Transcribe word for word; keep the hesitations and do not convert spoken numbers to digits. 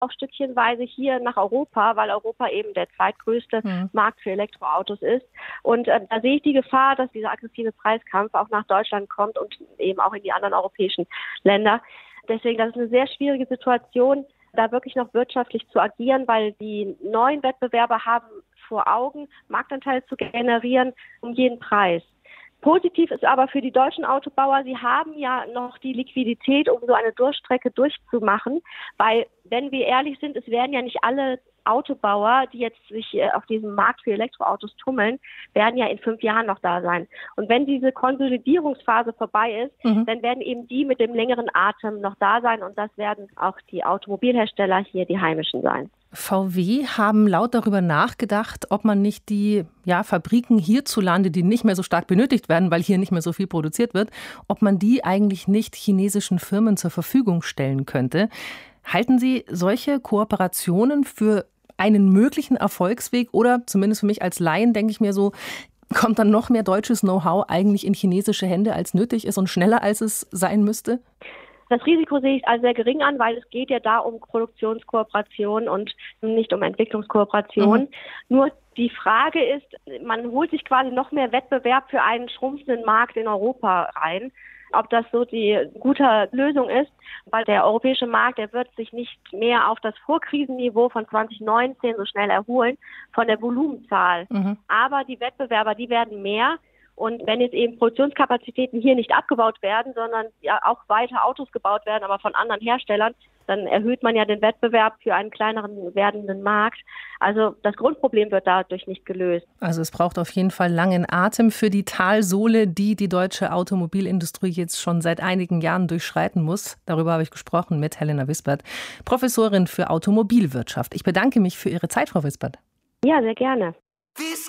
auch stückchenweise hier nach Europa, weil Europa eben der zweitgrößte mhm. Markt für Elektroautos ist. Und äh, da sehe ich die Gefahr, dass dieser aggressive Preiskampf auch nach Deutschland kommt und eben auch in die anderen europäischen Länder. Deswegen, das ist eine sehr schwierige Situation, da wirklich noch wirtschaftlich zu agieren, weil die neuen Wettbewerber haben vor Augen, Marktanteile zu generieren um jeden Preis. Positiv ist aber für die deutschen Autobauer, sie haben ja noch die Liquidität, um so eine Durchstrecke durchzumachen, weil, wenn wir ehrlich sind, es werden ja nicht alle Autobauer, die jetzt sich auf diesem Markt für Elektroautos tummeln, werden ja in fünf Jahren noch da sein. Und wenn diese Konsolidierungsphase vorbei ist, mhm. dann werden eben die mit dem längeren Atem noch da sein und das werden auch die Automobilhersteller hier, die heimischen sein. V W haben laut darüber nachgedacht, ob man nicht die ja, Fabriken hierzulande, die nicht mehr so stark benötigt werden, weil hier nicht mehr so viel produziert wird, ob man die eigentlich nicht chinesischen Firmen zur Verfügung stellen könnte. Halten Sie solche Kooperationen für einen möglichen Erfolgsweg oder zumindest für mich als Laien denke ich mir so, kommt dann noch mehr deutsches Know-how eigentlich in chinesische Hände, als nötig ist und schneller, als es sein müsste? Das Risiko sehe ich als sehr gering an, weil es geht ja da um Produktionskooperation und nicht um Entwicklungskooperation. Mhm. Nur die Frage ist, man holt sich quasi noch mehr Wettbewerb für einen schrumpfenden Markt in Europa rein. Ob das so die gute Lösung ist, weil der europäische Markt, der wird sich nicht mehr auf das Vorkrisenniveau von zwanzig neunzehn so schnell erholen von der Volumenzahl. Mhm. Aber die Wettbewerber, die werden mehr. Und wenn jetzt eben Produktionskapazitäten hier nicht abgebaut werden, sondern ja auch weiter Autos gebaut werden, aber von anderen Herstellern, dann erhöht man ja den Wettbewerb für einen kleineren werdenden Markt. Also das Grundproblem wird dadurch nicht gelöst. Also es braucht auf jeden Fall langen Atem für die Talsohle, die die deutsche Automobilindustrie jetzt schon seit einigen Jahren durchschreiten muss. Darüber habe ich gesprochen mit Helena Wispert, Professorin für Automobilwirtschaft. Ich bedanke mich für Ihre Zeit, Frau Wispert. Ja, sehr gerne.